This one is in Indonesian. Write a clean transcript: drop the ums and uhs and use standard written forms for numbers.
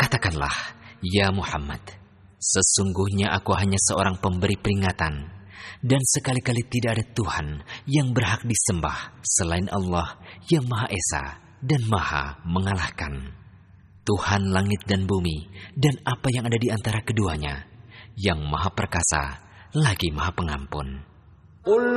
Katakanlah, ya Muhammad, sesungguhnya aku hanya seorang pemberi peringatan, dan sekali-kali tidak ada Tuhan yang berhak disembah selain Allah yang Maha Esa dan Maha Mengalahkan. Tuhan langit dan bumi dan apa yang ada di antara keduanya, yang Maha Perkasa lagi Maha Pengampun. قل